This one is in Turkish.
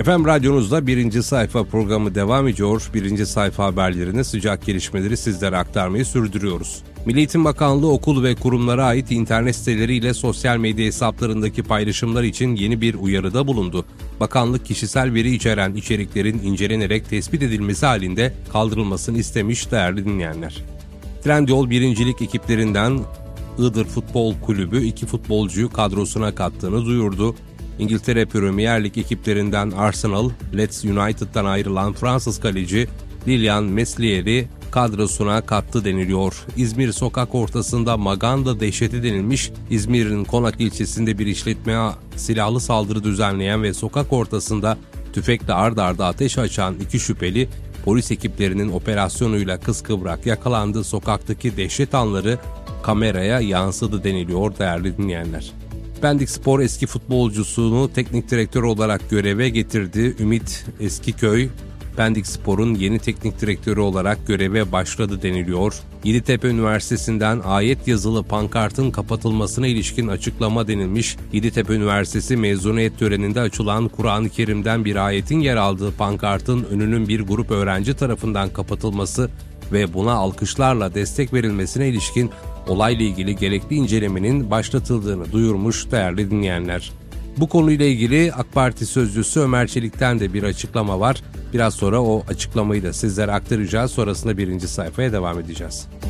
Efendim radyonuzda birinci sayfa programı devam ediyor. Birinci sayfa haberlerini, sıcak gelişmeleri sizlere aktarmayı sürdürüyoruz. Milli Eğitim Bakanlığı okul ve kurumlara ait internet siteleriyle sosyal medya hesaplarındaki paylaşımlar için yeni bir uyarıda bulundu. Bakanlık kişisel veri içeren içeriklerin incelenerek tespit edilmesi halinde kaldırılmasını istemiş değerli dinleyenler. Trendyol birincilik ekiplerinden Iğdır Futbol Kulübü 2 futbolcuyu kadrosuna kattığını duyurdu. İngiltere Premier Lig ekiplerinden Arsenal, Leeds United'dan ayrılan Fransız kaleci Lilian Meslier'i kadrosuna kattı deniliyor. İzmir sokak ortasında maganda dehşeti denilmiş, İzmir'in Konak ilçesinde bir işletmeye silahlı saldırı düzenleyen ve sokak ortasında tüfekle ard arda ateş açan 2 şüpheli, polis ekiplerinin operasyonuyla kıskıvrak yakalandı. Sokaktaki dehşet anları kameraya yansıdı deniliyor değerli dinleyenler. Pendikspor eski futbolcusunu teknik direktör olarak göreve getirdi. Ümit Eskiköy, Pendikspor'un yeni teknik direktörü olarak göreve başladı deniliyor. Yeditepe Üniversitesi'nden ayet yazılı pankartın kapatılmasına ilişkin açıklama denilmiş. Yeditepe Üniversitesi mezuniyet töreninde açılan Kur'an-ı Kerim'den bir ayetin yer aldığı pankartın önünün bir grup öğrenci tarafından kapatılması ve buna alkışlarla destek verilmesine ilişkin olayla ilgili gerekli incelemenin başlatıldığını duyurmuş değerli dinleyenler. Bu konuyla ilgili AK Parti sözcüsü Ömer Çelik'ten de bir açıklama var. Biraz sonra o açıklamayı da sizlere aktaracağız. Sonrasında birinci sayfaya devam edeceğiz.